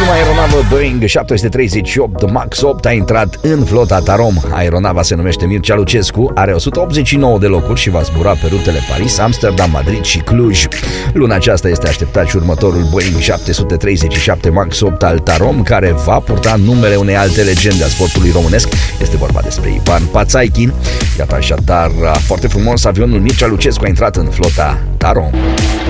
Ultima aeronavă Boeing 738 MAX 8 a intrat în flota Tarom. Aeronava se numește Mircea Lucescu, are 189 de locuri și va zbura pe rutele Paris, Amsterdam, Madrid și Cluj. Luna aceasta este așteptat și următorul Boeing 737 MAX 8 al Tarom, care va purta numele unei alte legende a sportului românesc. Este vorba despre Ivan Pațaichin. Iată așadar, foarte frumos, avionul Mircea Lucescu a intrat în flota Tarom.